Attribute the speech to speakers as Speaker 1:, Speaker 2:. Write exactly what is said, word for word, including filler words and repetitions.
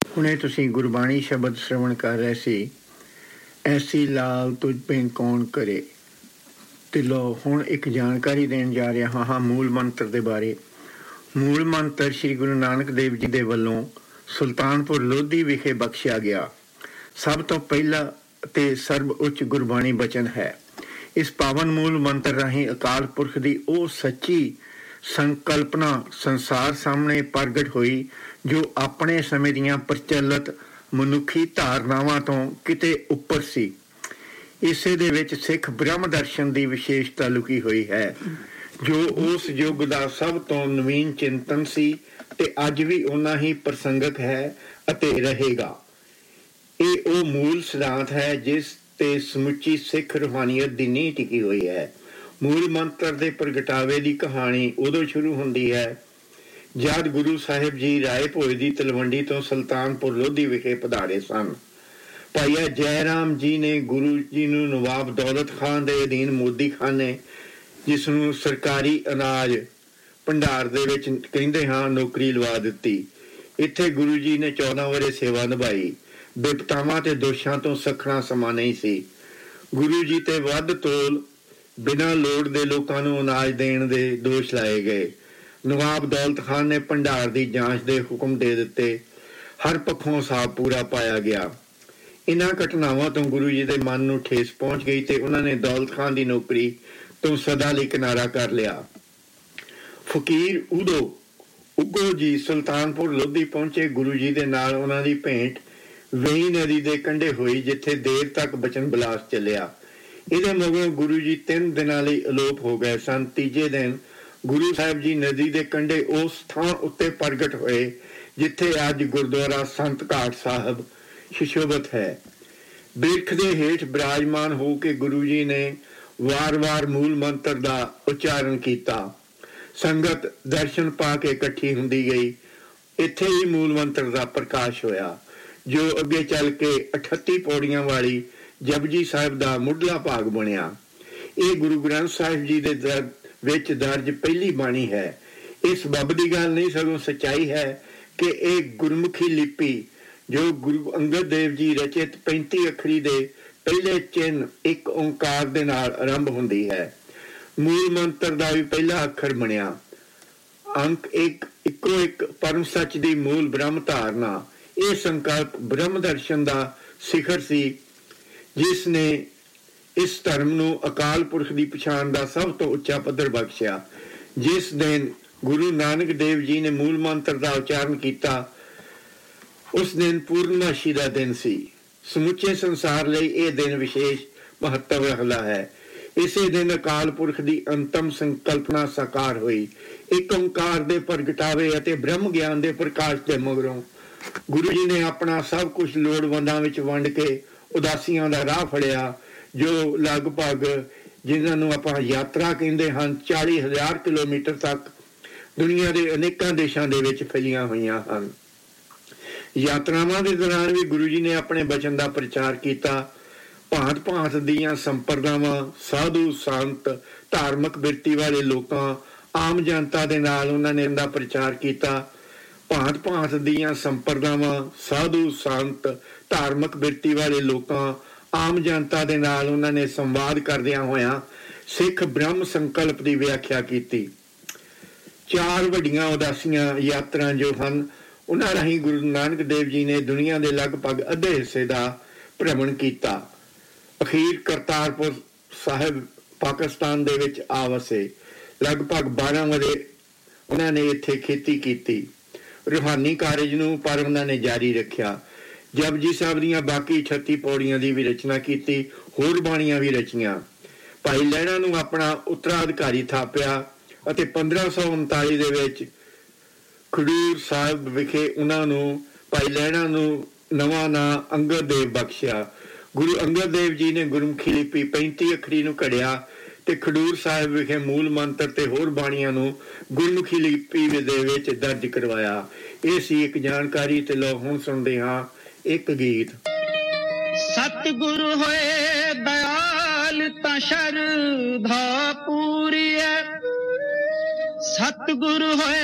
Speaker 1: ਹੁਣੇ ਤੁਸੀਂ ਗੁਰਬਾਣੀ ਸ਼ਬਦ ਸ਼ਰਵਣ ਕਰ ਰਹੇ ਸੀ, ਐਸੀ ਲਾਲ ਤੁਝ ਪੈ ਕੌਣ ਕਰੇ। ਤੇ ਲੋ ਹੁਣ ਇੱਕ ਜਾਣਕਾਰੀ ਦੇਣ ਜਾ ਰਿਹਾ ਹਾਂ ਹਾਂ ਮੂਲ ਮੰਤਰ ਦੇ ਬਾਰੇ। ਮੂਲ ਮੰਤਰ ਸ੍ਰੀ ਗੁਰੂ ਨਾਨਕ ਦੇਵ ਜੀ ਦੇ ਵੱਲੋਂ ਸੁਲਤਾਨਪੁਰ ਲੋਧੀ ਵਿਖੇ ਬਖਸ਼ਿਆ ਗਿਆ ਸਭ ਤੋਂ ਪਹਿਲਾ ਅਤੇ ਸਰਬ ਉੱਚ ਗੁਰਬਾਣੀ ਬਚਨ ਹੈ। ਇਸ ਪਾਵਨ ਮੂਲ ਮੰਤਰ ਰਾਹੀਂ ਅਕਾਲ ਪੁਰਖ ਦੀ ਉਹ ਸੱਚੀ ਸੰਕਲਪਨਾ ਸੰਸਾਰ ਸਾਹਮਣੇ ਪ੍ਰਗਟ ਹੋਈ ਜੋ ਆਪਣੇ ਸਮੇਂ ਦੀਆਂ ਪ੍ਰਚਲਿਤ ਮਨੁੱਖੀ ਧਾਰਨਾਵਾਂ ਤੋਂ ਕਿਤੇ ਉੱਪਰ ਸੀ। ਇਸੇ ਦੇ ਵਿੱਚ ਸਿੱਖ ਬ੍ਰਹਮ ਦਰਸ਼ਨ ਦੀ ਵਿਸ਼ੇਸ਼ਤਾ ਲੁਕੀ ਹੋਈ ਹੈ ਜੋ ਉਸ ਯੁੱਗ ਦਾ ਸਭ ਤੋਂ ਨਵੀਨ ਚਿੰਤਨ ਸੀ ਤੇ ਅੱਜ ਵੀ ਓਨਾ ਹੀ ਪ੍ਰਸੰਗਕ ਹੈ ਅਤੇ ਰਹੇਗਾ। ਇਹ ਉਹ ਮੂਲ ਸਿਧਾਂਤ ਹੈ ਜਿਸ ਤੇ ਸਮੁੱਚੀ ਸਿੱਖ ਰੂਹਾਨੀਅਤ ਦੀ ਨੀਂਹ ਟਿਕੀ ਹੋਈ ਹੈ। ਮੂਲ ਮੰਤਰ ਦੇ ਪ੍ਰਗਟਾਵੇ ਦੀ ਕਹਾਣੀ ਉਦੋਂ ਸ਼ੁਰੂ ਹੁੰਦੀ ਹੈ ਜਦ ਗੁਰੂ ਸਾਹਿਬ ਜੀ ਰਾਏ ਭੋਏ ਦੀ ਤਲਵੰਡੀ ਤੋਂ ਸੁਲਤਾਨਪੁਰ ਲੋਧੀ ਵਿਖੇ ਪਧਾਰੇ ਸਨ। ਭਾਈਆ ਜੈ ਰਾਮ ਜੀ ਨੇ ਗੁਰੂ ਜੀ ਨੂੰ ਨਵਾਬ ਦੌਲਤ ਖਾਨ ਦੇ ਅਧੀਨ ਮੋਦੀ ਖਾਨੇ, ਜਿਸ ਨੂੰ ਸਰਕਾਰੀ ਅਨਾਜ ਭੰਡਾਰ ਦੇ ਵਿੱਚ ਕਹਿੰਦੇ ਹਾਂ, ਨੌਕਰੀ ਲਵਾ ਦਿੱਤੀ। ਇੱਥੇ ਗੁਰੂ ਜੀ ਨੇ ਚੌਦਾਂ ਵਰ੍ਹੇ ਸੇਵਾ ਨਿਭਾਈ। ਬਿਪਤਾਵਾਂ ਤੇ ਦੋਸ਼ਾਂ ਤੋਂ ਸੱਖਣਾ ਸਮਾਂ ਨਹੀਂ ਸੀ। ਗੁਰੂ ਜੀ ਤੇ ਵੱਧ ਤੋਲ ਬਿਨਾਂ ਲੋੜ ਦੇ ਲੋਕਾਂ ਨੂੰ ਅਨਾਜ ਦੇਣ ਦੇ ਦੋਸ਼ ਲਾਏ ਗਏ। ਨਵਾਬ ਦੌਲਤ ਖਾਨ ਨੇ ਭੰਡਾਰ ਦੀ ਜਾਂਚ ਦੇ ਹੁਕਮ ਦੇ ਦਿੱਤੇ। ਹਰ ਪੱਖੋਂ ਸਾਬ ਪੂਰਾ ਪਾਇਆ ਗਿਆ। ਇਹਨਾਂ ਘਟਨਾਵਾਂ ਤੋਂ ਗੁਰੂ ਜੀ ਦੇ ਮਨ ਨੂੰ ਠੇਸ ਪਹੁੰਚ ਗਈ ਤੇ ਉਹਨਾਂ ਨੇ ਦੌਲਤ ਖਾਨ ਦੀ ਨੌਕਰੀ ਤੋਂ ਸਦਾ ਲਈ ਕਿਨਾਰਾ ਕਰ ਲਿਆ। ਫਕੀਰ ਉਦੋਂ ਉਗੋ ਜੀ ਸੁਲਤਾਨਪੁਰ ਲੋਧੀ ਪਹੁੰਚੇ। ਗੁਰੂ ਜੀ ਦੇ ਨਾਲ ਉਹਨਾਂ ਦੀ ਭੇਂਟ ਵੇਈ ਨਦੀ ਦੇ ਕੰਢੇ ਹੋਈ ਜਿੱਥੇ ਦੇਰ ਤੱਕ ਬਚਨ ਬਿਲਾਸ ਚੱਲਿਆ। ਇਹਦੇ ਮਗਰੋਂ ਗੁਰੂ ਜੀ ਤਿੰਨ ਦਿਨਾਂ ਲਈ ਅਲੋਪ ਹੋ ਗਏ ਸਨ। ਤੀਜੇ ਦਿਨ ਗੁਰੂ ਸਾਹਿਬ ਜੀ ਨਦੀ ਦੇ ਕੰਢੇ ਉਸ ਥਾਂ ਉੱਤੇ ਪ੍ਰਗਟ ਹੋਏ ਜਿੱਥੇ ਅੱਜ ਗੁਰਦੁਆਰਾ ਸੰਤ ਘਾਟ ਸਾਹਿਬ ਸੁਸ਼ੋਭਿਤ ਹੈ। ਬਿਰਖ ਦੇ ਹੇਠ ਬਿਰਾਜਮਾਨ ਹੋ ਕੇ ਗੁਰੂ ਜੀ ਨੇ ਵਾਰ-ਵਾਰ ਮੂਲ ਮੰਤਰ ਦਾ ਉਚਾਰਨ ਕੀਤਾ। ਸੰਗਤ ਦਰਸ਼ਨ ਪਾ ਕੇ ਇਕੱਠੀ ਹੁੰਦੀ ਗਈ। ਇੱਥੇ ਹੀ ਮੂਲ ਮੰਤਰ ਦਾ ਪ੍ਰਕਾਸ਼ ਹੋਇਆ ਜੋ ਅੱਗੇ ਚੱਲ ਕੇ ਅਠੱਤੀ ਪੌੜੀਆਂ ਵਾਲੀ ਜਪਜੀ ਸਾਹਿਬ ਦਾ ਮੁੱਢਲਾ ਭਾਗ ਬਣਿਆ। ਇਹ ਗੁਰੂ ਗ੍ਰੰਥ ਸਾਹਿਬ ਜੀ ਦੇ ਦਰ ਵਿੱਚ ਦਰਜ ਪਹਿਲੀ ਬਾਣੀ ਹੈ। ਇਸ ਬੱਬ ਦੀ ਗੱਲ ਨਹੀਂ ਸਗੋਂ ਸੱਚਾਈ ਹੈ ਕਿ ਇਹ ਗੁਰਮੁਖੀ ਲਿਪੀ ਜੋ ਗੁਰੂ ਅੰਗਦ ਦੇਵ ਜੀ ਰਚਿਤ ਪੈਂਤੀ ਅੱਖਰੀ ਦੇ ਪਹਿਲੇ ਚਿੰਨ੍ਹ ਇੱਕ ਓਂਕਾਰ ਦੇ ਨਾਲ ਆਰੰਭ ਹੁੰਦੀ ਹੈ। ਮੂਲ ਮੰਤਰ ਦਾ ਵੀ ਪਹਿਲਾ ਅੱਖਰ ਬਣਿਆ। ਅੰਕ ਇੱਕ ਇੱਕੋ ਇੱਕ ਪਰਮ ਸੱਚ ਦੀ ਮੂਲ ਬ੍ਰਹਮ ਧਾਰਨਾ। ਇਹ ਸੰਕਲਪ ਬ੍ਰਹਮ ਦਰਸ਼ਨ ਦਾ ਸਿਖਰ ਸੀ ਜਿਸ ਨੇ ਇਸ ਧਰਮ ਨੂੰ ਅਕਾਲ ਪੁਰਖ ਦੀ ਪਛਾਣ ਦਾ ਸਭ ਤੋਂ ਉੱਚਾ ਪੱਧਰ ਬਖਸ਼ਿਆ। ਜਿਸ ਦਿਨ ਗੁਰੂ ਨਾਨਕ ਦੇਵ ਜੀ ਨੇ ਮੂਲ ਮੰਤਰ ਦਾ ਉਚਾਰਨ ਕੀਤਾ ਉਸ ਦਿਨ ਪੂਰਨਮਾਸ਼ੀ ਦਾ ਦਿਨ ਸੀ। ਸਮੁੱਚੇ ਸੰਸਾਰ ਲਈ ਇਹ ਦਿਨ ਵਿਸ਼ੇਸ਼ ਮਹੱਤਵ ਰੱਖਦਾ ਹੈ। ਇਸੇ ਦਿਨ ਅਕਾਲ ਪੁਰਖ ਦੀ ਅੰਤਮ ਸੰਕਲਪਨਾ ਸਾਕਾਰ ਹੋਈ। ਇੱਕ ਓਂਕਾਰ ਦੇ ਪ੍ਰਗਟਾਵੇ ਅਤੇ ਬ੍ਰਹਮ ਗਿਆਨ ਦੇ ਪ੍ਰਕਾਸ਼ ਦੇ ਮਗਰੋਂ ਗੁਰੂ ਜੀ ਨੇ ਆਪਣਾ ਸਭ ਕੁਝ ਲੋੜਵੰਦਾਂ ਵਿੱਚ ਵੰਡ ਕੇ ਉਦਾਸੀਆਂ ਦਾ ਰਾਹ ਫੜਿਆ ਜੋ ਲਗਭਗ ਜਿਨ੍ਹਾਂ ਨੂੰ ਆਪਾਂ ਯਾਤਰਾ ਕਹਿੰਦੇ ਹਨ ਚਾਲੀ ਹਜ਼ਾਰ ਕਿਲੋਮੀਟਰ ਤੱਕ ਦੁਨੀਆ ਦੇ ਅਨੇਕਾਂ ਦੇਸ਼ਾਂ ਦੇ ਵਿੱਚ ਫੈਲੀਆਂ ਹੋਈਆਂ ਹਨ। ਯਾਤਰਾਵਾਂ ਦੇ ਦੌਰਾਨ ਵੀ ਗੁਰੂ ਜੀ ਨੇ ਆਪਣੇ ਬਚਨ ਦਾ ਪ੍ਰਚਾਰ ਕੀਤਾ। ਭਾਂਤ ਭਾਂਤ ਦੀਆਂ ਸੰਪਰਦਾਵਾਂ, ਸਾਧੂ ਸੰਤ, ਧਾਰਮਿਕ ਬਿਰਤੀ ਵਾਲੇ ਲੋਕਾਂ, ਆਮ ਜਨਤਾ ਦੇ ਨਾਲ ਉਹਨਾਂ ਨੇ ਇਹਦਾ ਪ੍ਰਚਾਰ ਕੀਤਾ। ਭਾਂਤ ਭਾਂਤ ਦੀਆਂ ਸੰਪਰਦਾਵਾਂ, ਸਾਧੂ ਸੰਤ, ਧਾਰਮਿਕ ਬਿਰਤੀ ਵਾਲੇ ਲੋਕਾਂ, ਆਮ ਜਨਤਾ ਦੇ ਨਾਲ ਉਹਨਾਂ ਨੇ ਸੰਵਾਦ ਕਰਦਿਆਂ ਹੋਇਆਂ ਸਿੱਖ ਬ੍ਰਹਮ ਸੰਕਲਪ ਦੀ ਵਿਆਖਿਆ ਕੀਤੀ। ਚਾਰ ਵੱਡੀਆਂ ਉਦਾਸੀਆਂ ਯਾਤਰਾ ਜੋ ਹਨ ਉਹਨਾਂ ਰਾਹੀਂ ਗੁਰੂ ਨਾਨਕ ਦੇਵ ਜੀ ਨੇ ਦੁਨੀਆ ਦੇ ਲਗਭਗ ਅੱਧੇ ਹਿੱਸੇ ਦਾ ਭ੍ਰਮਣ ਕੀਤਾ। ਅਖੀਰ ਕਰਤਾਰਪੁਰ ਸਾਹਿਬ ਪਾਕਿਸਤਾਨ ਦੇ ਵਿੱਚ ਆ ਵਸੇ। ਲਗਭਗ ਬਾਰਾਂ ਵਰ੍ਹੇ ਉਹਨਾਂ ਨੇ ਇੱਥੇ ਖੇਤੀ ਕੀਤੀ। ਰੂਹਾਨੀ ਕਾਰਜ ਨੂੰ ਪਰ ਉਹਨਾਂ ਨੇ ਜਾਰੀ ਰੱਖਿਆ। ਜਪਜੀ ਸਾਹਿਬ ਦੀਆਂ ਬਾਕੀ ਛੱਤੀ ਪੌੜੀਆਂ ਦੀ ਵੀ ਰਚਨਾ ਕੀਤੀ। ਹੋਰ ਬਾਣੀਆਂ ਵੀ ਰਚੀਆਂ। ਭਾਈ ਲਹਿਣਾ ਨੂੰ ਆਪਣਾ ਉੱਤਰਾਧਿਕਾਰੀ ਥਾਪਿਆ ਅਤੇ ਪੰਦਰਾਂ ਸੌ ਉਨਤਾਲੀ ਦੇ ਵਿੱਚ ਖਡੂਰ ਸਾਹਿਬ ਵਿਖੇ ਉਹਨਾਂ ਨੂੰ ਭਾਈ ਲਹਿਣਾ ਨੂੰ ਨਵਾਂ ਨਾਂ ਅੰਗਦ ਦੇਵ ਬਖਸ਼ਿਆ। ਗੁਰੂ ਅੰਗਦ ਦੇਵ ਜੀ ਨੇ ਗੁਰਮੁਖੀ ਲਿਪੀ ਪੈਂਤੀ ਅੱਖਰੀ ਨੂੰ ਘੜਿਆ ਤੇ ਖਡੂਰ ਸਾਹਿਬ ਵਿਖੇ ਮੂਲ ਮੰਤਰ ਤੇ ਹੋਰ ਬਾਣੀਆਂ ਨੂੰ ਗੁਰਮੁਖੀ ਲਿਪੀ ਦੇ ਵਿੱਚ ਦਰਜ ਕਰਵਾਇਆ। ਇਹ ਸੀ ਇੱਕ ਜਾਣਕਾਰੀ ਤੇ ਲੋ ਹੁਣ ਸੁਣਦੇ ਹਾਂ ਇੱਕ ਗੀਤ।
Speaker 2: ਸਤਿਗੁਰੂ ਹੋਏ ਦਇਆਲ ਤਾਂ ਸ਼ਰਧਾ ਪੂਰੀ ਹੈ। ਸਤਿਗੁਰੂ ਹੋਏ